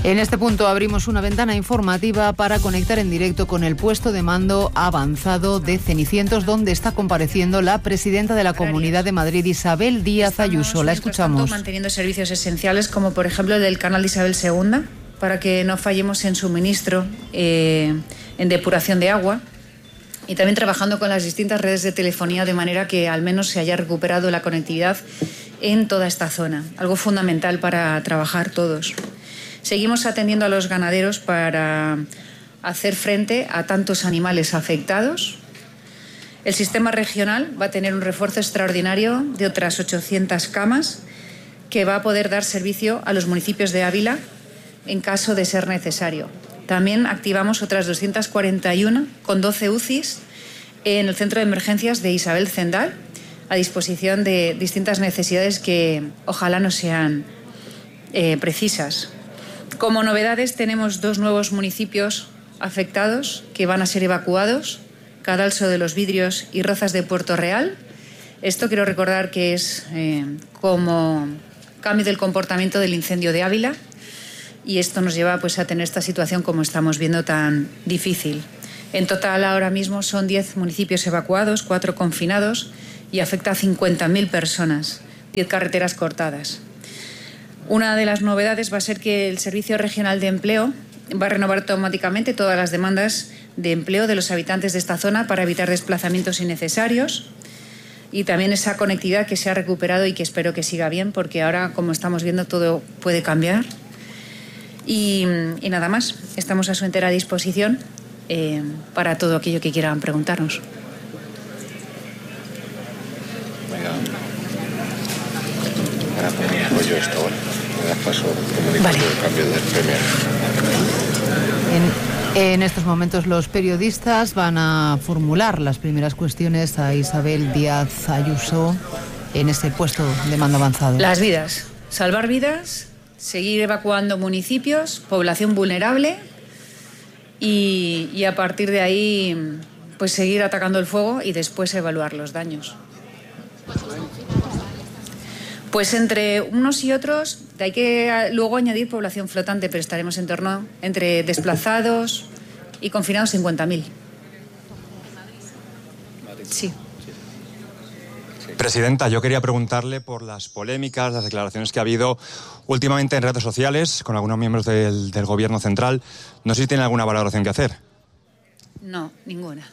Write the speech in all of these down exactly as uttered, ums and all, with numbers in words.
En este punto abrimos una ventana informativa para conectar en directo con el puesto de mando avanzado de Cenicientos, donde está compareciendo la presidenta de la Comunidad de Madrid, Isabel Díaz Ayuso. La escuchamos. Estamos manteniendo servicios esenciales, como por ejemplo el del canal de Isabel segunda, para que no fallemos en suministro, eh, en depuración de agua, y también trabajando con las distintas redes de telefonía de manera que al menos se haya recuperado la conectividad en toda esta zona, algo fundamental para trabajar todos. Seguimos atendiendo a los ganaderos para hacer frente a tantos animales afectados. El sistema regional va a tener un refuerzo extraordinario de otras ochocientas camas que va a poder dar servicio a los municipios de Ávila en caso de ser necesario. También activamos otras doscientas cuarenta y uno con doce U C Is en el centro de emergencias de Isabel Zendal, a disposición de distintas necesidades que ojalá no sean eh, precisas. Como novedades, tenemos dos nuevos municipios afectados que van a ser evacuados: Cadalso de los Vidrios y Rozas de Puerto Real. Esto quiero recordar que es eh, como cambio del comportamiento del incendio de Ávila, y esto nos lleva pues, a tener esta situación, como estamos viendo, tan difícil. En total, ahora mismo son diez municipios evacuados, cuatro confinados, y afecta a cincuenta mil personas, diez carreteras cortadas. Una de las novedades va a ser que el Servicio Regional de Empleo va a renovar automáticamente todas las demandas de empleo de los habitantes de esta zona para evitar desplazamientos innecesarios, y también esa conectividad que se ha recuperado y que espero que siga bien, porque ahora, como estamos viendo, todo puede cambiar. Y, y nada más, estamos a su entera disposición eh, para todo aquello que quieran preguntarnos. Ahora comunico yo esto, ¿vale? Me das paso, comunico Vale. yo el cambio del premio. En, en estos momentos los periodistas van a formular las primeras cuestiones a Isabel Díaz Ayuso en ese puesto de mando avanzado. Las vidas, salvar vidas, seguir evacuando municipios, población vulnerable, y, y a partir de ahí pues seguir atacando el fuego y después evaluar los daños. Pues entre unos y otros hay que luego añadir población flotante, pero estaremos en torno entre desplazados y confinados cincuenta mil. Sí. Presidenta, yo quería preguntarle por las polémicas, las declaraciones que ha habido últimamente en redes sociales con algunos miembros del, del Gobierno central. No sé si tiene alguna valoración que hacer. No, ninguna.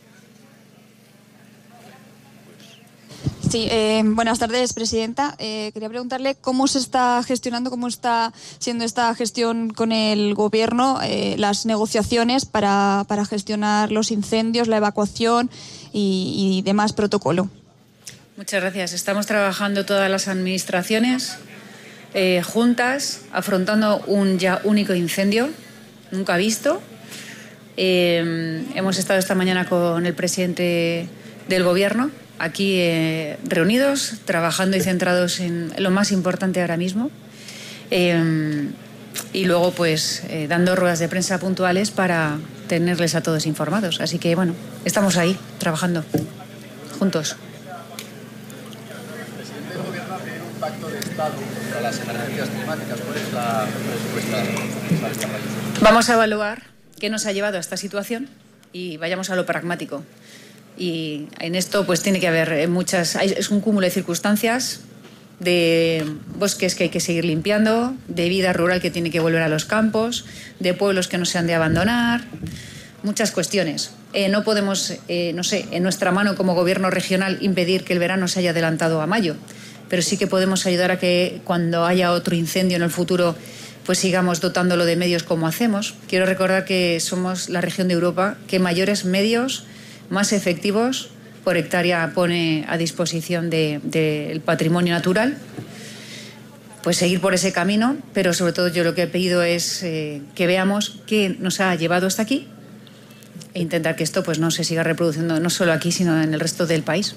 Sí, eh, buenas tardes, presidenta. Eh, quería preguntarle cómo se está gestionando, cómo está siendo esta gestión con el Gobierno, eh, las negociaciones para, para gestionar los incendios, la evacuación y, y demás protocolo. Muchas gracias. Estamos trabajando todas las administraciones eh, juntas, afrontando un ya único incendio, nunca visto. Eh, hemos estado esta mañana con el presidente del Gobierno, aquí eh, reunidos, trabajando y centrados en lo más importante ahora mismo. Eh, y luego, pues, eh, dando ruedas de prensa puntuales para tenerles a todos informados. Así que, bueno, estamos ahí, trabajando, juntos. El Gobierno va a pedir un pacto de Estado contra las emergencias climáticas. ¿Cuál es la respuesta? Vamos a evaluar qué nos ha llevado a esta situación y vayamos a lo pragmático. Y en esto pues tiene que haber muchas... Es un cúmulo de circunstancias, de bosques que hay que seguir limpiando, de vida rural que tiene que volver a los campos, de pueblos que no se han de abandonar, muchas cuestiones. Eh, no podemos, eh, no sé, en nuestra mano como Gobierno regional impedir que el verano se haya adelantado a mayo, pero sí que podemos ayudar a que cuando haya otro incendio en el futuro pues sigamos dotándolo de medios como hacemos. Quiero recordar que somos la región de Europa que mayores medios más efectivos por hectárea pone a disposición del de, de patrimonio natural. Pues seguir por ese camino, pero sobre todo yo lo que he pedido es eh, que veamos qué nos ha llevado hasta aquí e intentar que esto pues no se siga reproduciendo no solo aquí, sino en el resto del país.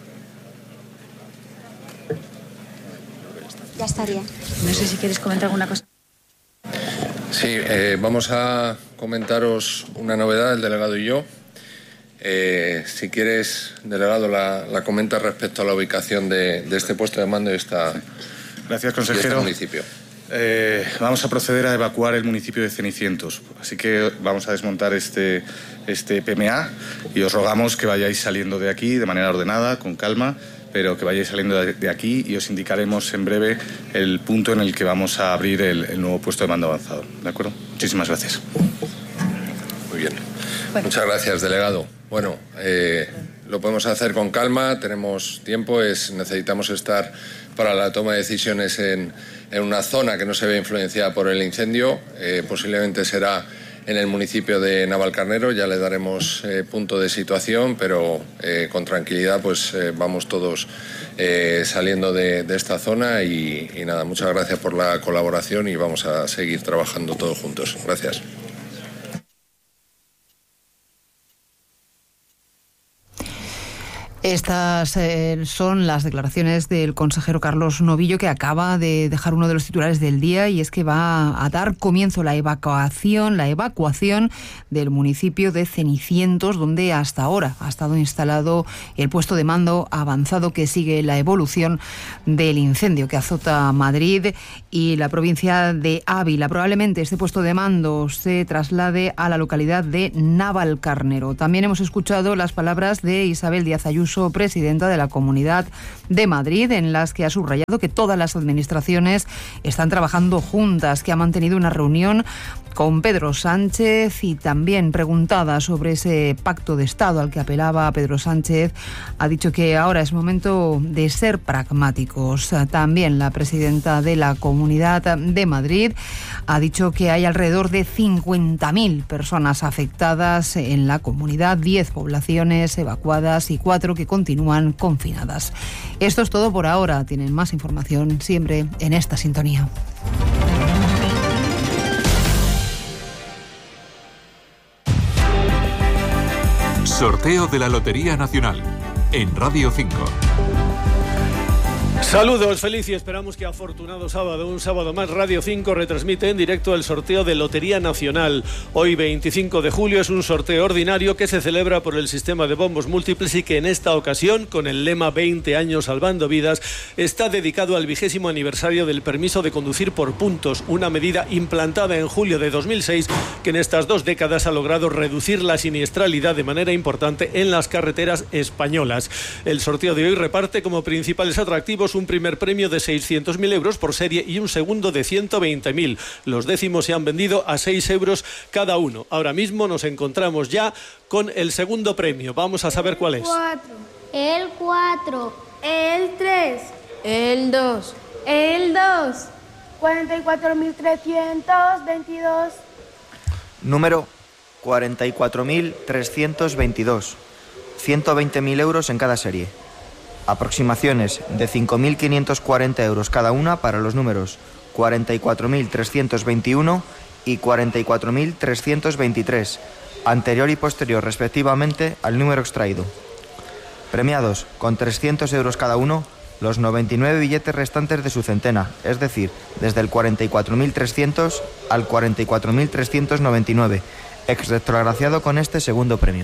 Ya estaría. No sé si quieres comentar alguna cosa. Sí, eh, vamos a comentaros una novedad, el delegado y yo. Eh, si quieres, delegado, la, la comenta respecto a la ubicación de, de este puesto de mando y esta, Gracias, de este consejero. municipio. Eh, vamos a proceder a evacuar el municipio de Cenicientos, así que vamos a desmontar este, este P M A y os rogamos que vayáis saliendo de aquí de manera ordenada, con calma, pero que vayáis saliendo de, de aquí y os indicaremos en breve el punto en el que vamos a abrir el, el nuevo puesto de mando avanzado. ¿De acuerdo? Muchísimas gracias. Muy bien. Bueno. Muchas gracias, delegado. Bueno, eh, lo podemos hacer con calma, tenemos tiempo, es, necesitamos estar para la toma de decisiones en, en una zona que no se ve influenciada por el incendio. Eh, posiblemente será en el municipio de Navalcarnero, ya le daremos eh, punto de situación, pero eh, con tranquilidad pues eh, vamos todos eh, saliendo de, de esta zona y, y nada, muchas gracias por la colaboración y vamos a seguir trabajando todos juntos. Gracias. Estas eh, son las declaraciones del consejero Carlos Novillo, que acaba de dejar uno de los titulares del día, y es que va a dar comienzo la evacuación, la evacuación del municipio de Cenicientos, donde hasta ahora ha estado instalado el puesto de mando avanzado que sigue la evolución del incendio que azota Madrid y la provincia de Ávila. Probablemente este puesto de mando se traslade a la localidad de Navalcarnero. También hemos escuchado las palabras de Isabel Díaz Ayuso, presidenta de la Comunidad de Madrid, en las que ha subrayado que todas las administraciones están trabajando juntas, que ha mantenido una reunión con Pedro Sánchez y también preguntada sobre ese pacto de Estado al que apelaba Pedro Sánchez, ha dicho que ahora es momento de ser pragmáticos. También la presidenta de la Comunidad de Madrid ha dicho que hay alrededor de cincuenta mil personas afectadas en la comunidad, diez poblaciones evacuadas y cuatro que continúan confinadas. Esto es todo por ahora. Tienen más información siempre en esta sintonía. Sorteo de la Lotería Nacional en Radio cinco. Saludos, feliz y esperamos que afortunado sábado, un sábado más. Radio cinco retransmite en directo el sorteo de Lotería Nacional. Hoy, veinticinco de julio, es un sorteo ordinario que se celebra por el sistema de bombos múltiples y que en esta ocasión, con el lema veinte años salvando vidas, está dedicado al vigésimo aniversario del permiso de conducir por puntos, una medida implantada en julio de dos mil seis que en estas dos décadas ha logrado reducir la siniestralidad de manera importante en las carreteras españolas. El sorteo de hoy reparte como principales atractivos un primer premio de seiscientos mil euros por serie y un segundo de ciento veinte mil. Los décimos se han vendido a seis euros cada uno. Ahora mismo nos encontramos ya con el segundo premio. Vamos a saber cuál es. El cuatro. El tres. El dos. El dos. cuarenta y cuatro mil trescientos veintidós. Número cuarenta y cuatro mil trescientos veintidós. ciento veinte mil euros en cada serie. Aproximaciones de cinco mil quinientos cuarenta euros cada una para los números cuarenta y cuatro mil trescientos veintiuno y cuarenta y cuatro mil trescientos veintitrés, anterior y posterior respectivamente al número extraído. Premiados con trescientos euros cada uno los noventa y nueve billetes restantes de su centena, es decir, desde el cuarenta y cuatro mil trescientos al cuarenta y cuatro mil trescientos noventa y nueve, ex retroagraciado con este segundo premio.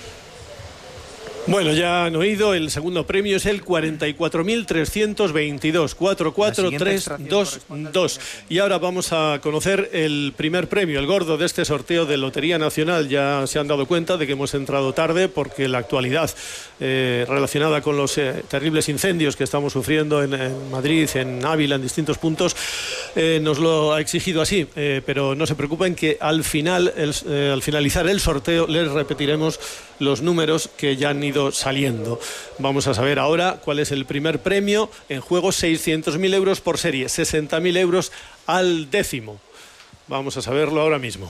Bueno, ya han oído, el segundo premio es el cuarenta y cuatro mil trescientos veintidós, cuatro cuatro tres dos dos. Y ahora vamos a conocer el primer premio, el gordo de este sorteo de Lotería Nacional. Ya se han dado cuenta de que hemos entrado tarde porque la actualidad eh, relacionada con los eh, terribles incendios que estamos sufriendo en, en Madrid, en Ávila, en distintos puntos, eh, nos lo ha exigido así. Eh, pero no se preocupen que al final, el, eh, al finalizar el sorteo, les repetiremos los números que ya han ido saliendo. Vamos a saber ahora cuál es el primer premio. En juego seiscientos mil euros por serie, sesenta mil euros al décimo. Vamos a saberlo ahora mismo.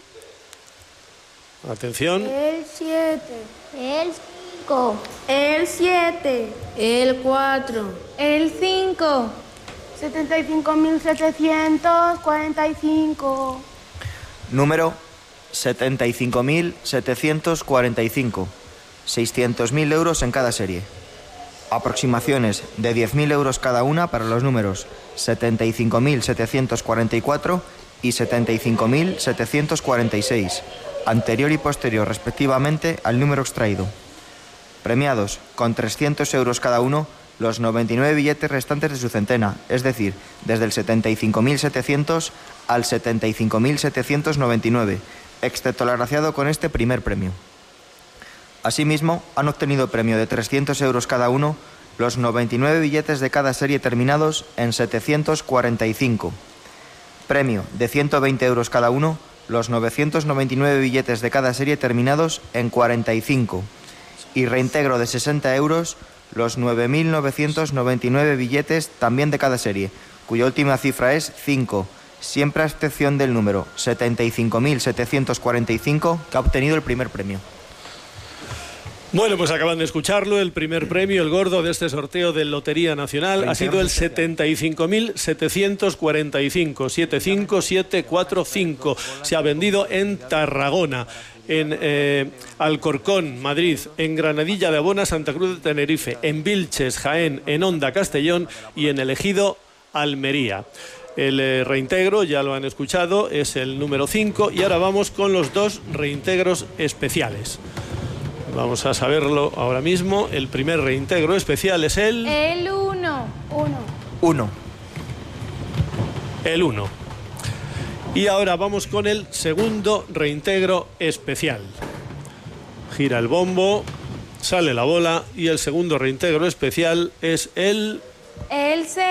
Atención. El siete. El cinco. El siete. El cuatro. El cinco. setenta y cinco mil setecientos cuarenta y cinco. Número setenta y cinco mil setecientos cuarenta y cinco. seiscientos mil euros en cada serie. Aproximaciones de diez mil euros cada una para los números setenta y cinco mil setecientos cuarenta y cuatro y setenta y cinco mil setecientos cuarenta y seis, anterior y posterior respectivamente al número extraído. Premiados con trescientos euros cada uno los noventa y nueve billetes restantes de su centena, es decir, desde el setenta y cinco mil setecientos al setenta y cinco mil setecientos noventa y nueve, excepto el agraciado con este primer premio. Asimismo, han obtenido premio de trescientos euros cada uno los noventa y nueve billetes de cada serie terminados en setecientos cuarenta y cinco. Premio de ciento veinte euros cada uno los novecientos noventa y nueve billetes de cada serie terminados en cuarenta y cinco. Y reintegro de sesenta euros los nueve mil novecientos noventa y nueve billetes también de cada serie, cuya última cifra es cinco, siempre a excepción del número setenta y cinco mil setecientos cuarenta y cinco, que ha obtenido el primer premio. Bueno, pues acaban de escucharlo, el primer premio, el gordo de este sorteo de Lotería Nacional ha sido el setenta y cinco mil setecientos cuarenta y cinco, setenta y cinco mil setecientos cuarenta y cinco. Se ha vendido en Tarragona, en eh, Alcorcón, Madrid, en Granadilla de Abona, Santa Cruz de Tenerife, en Vilches, Jaén, en Onda, Castellón y en el Ejido, Almería. El eh, reintegro, ya lo han escuchado, es el número cinco y ahora vamos con los dos reintegros especiales. Vamos a saberlo ahora mismo. El primer reintegro especial es el... El uno. Uno. Uno. El uno. Y ahora vamos con el segundo reintegro especial. Gira el bombo, sale la bola y el segundo reintegro especial es el... El seis.